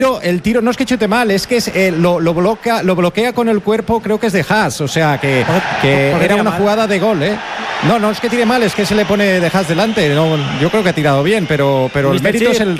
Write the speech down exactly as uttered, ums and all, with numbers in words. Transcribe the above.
El tiro no es que chute mal, es que es, eh, lo, lo, bloquea, lo bloquea con el cuerpo, creo que es de Haas, o sea que, que era una mal. jugada de gol, ¿eh? No, no es que tire mal, es que se le pone de Haas delante. No, yo creo que ha tirado bien, pero, pero el mérito Chip, es el